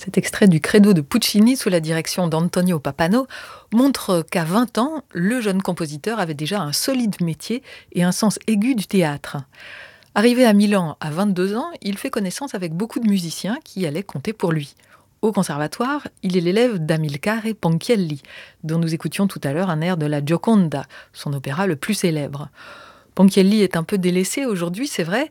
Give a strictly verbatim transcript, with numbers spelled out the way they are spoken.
Cet extrait du Credo de Puccini sous la direction d'Antonio Pappano montre qu'à vingt ans, le jeune compositeur avait déjà un solide métier et un sens aigu du théâtre. Arrivé à Milan à vingt-deux ans, il fait connaissance avec beaucoup de musiciens qui allaient compter pour lui. Au conservatoire, il est l'élève d'Amilcare Ponchielli, dont nous écoutions tout à l'heure un air de la Gioconda, son opéra le plus célèbre. Ponchielli est un peu délaissé aujourd'hui, c'est vrai,